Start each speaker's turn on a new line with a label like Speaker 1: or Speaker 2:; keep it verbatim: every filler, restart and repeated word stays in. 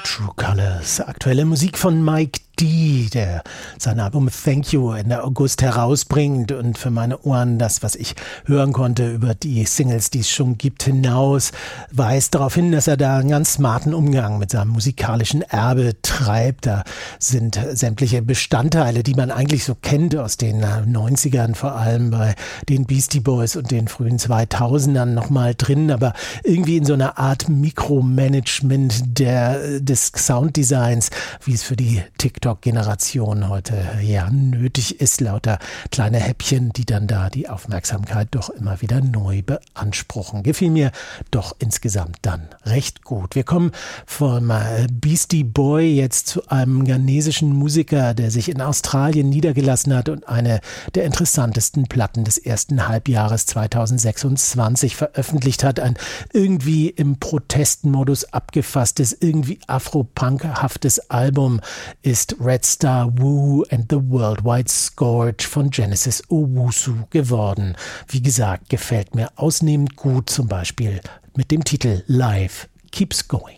Speaker 1: True Colors. Aktuelle Musik von Mike D, der sein Album Thank You Ende August herausbringt und für meine Ohren das, was ich hören konnte über die Singles, die es schon gibt, hinaus, weist darauf hin, dass er da einen ganz smarten Umgang mit seinem musikalischen Erbe treibt. Da sind sämtliche Bestandteile, die man eigentlich so kennt aus den neunzigern, vor allem bei den Beastie Boys und den frühen zweitausendern nochmal drin, aber irgendwie in so einer Art Mikromanagement der, des Sounddesigns, wie es für die TikTok-Generation heute ja nötig ist, lauter kleine Häppchen, die dann da die Aufmerksamkeit doch immer wieder neu beanspruchen. Gefiel mir doch insgesamt dann recht gut. Wir kommen vom Beastie Boy jetzt zu einem ghanesischen Musiker, der sich in Australien niedergelassen hat und eine der interessantesten Platten des ersten Halbjahres zweitausendsechsundzwanzig veröffentlicht hat. Ein irgendwie im Protestmodus abgefasstes, irgendwie afro-punkhaftes Album ist Red Star Woo and the Worldwide Scourge von Genesis Owusu geworden. Wie gesagt, gefällt mir ausnehmend gut, zum Beispiel mit dem Titel Life Keeps Going.